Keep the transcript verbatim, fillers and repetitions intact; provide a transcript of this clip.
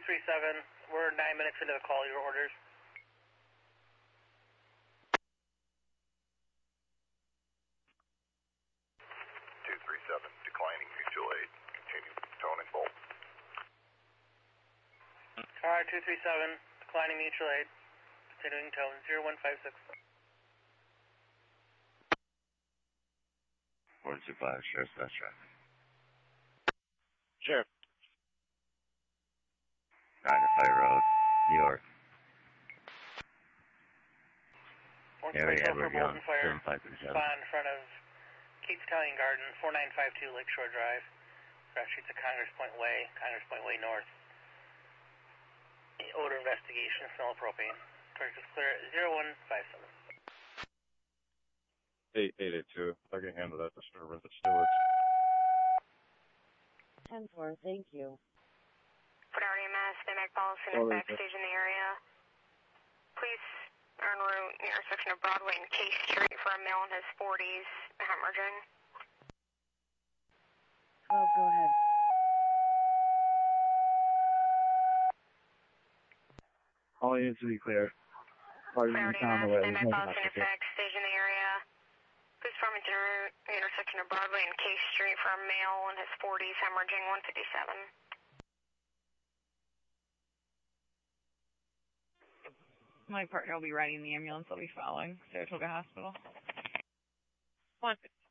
three seven, we're nine minutes into the call, your orders. two three seven, declining mutual aid, continue tone and bolt. Car two three seven, declining mutual aid, continuing tone zero one five six. four two five, Sheriff's Best Traffic. Sheriff. Rockefeller Road, New York. Harry Edward Young, seven five three seven. Spawn in front of Keats Italian Garden, four nine five two Lakeshore Drive. Crash streets at Congress Point Way, Congress Point Way North. Odor investigation, smell of propane. Correct is clear at zero one five seven. eight eight eight two, I can handle that disturbance at Stewart's. ten four, thank you. Priority M S, they make policy in the backstage in the area. Please en route near intersection of Broadway and Case Street for a male in his forties, hemorrhaging. twelve, go ahead. All units to be clear. Party Priority on the M S, way. they There's make nothing policy in else to the do. backstage in the area. Please Farmington route near intersection of Broadway and Case Street for a male in his forties, hemorrhaging, one fifty-seven. My partner will be riding the ambulance. I'll be following Saratoga Hospital. one fifty.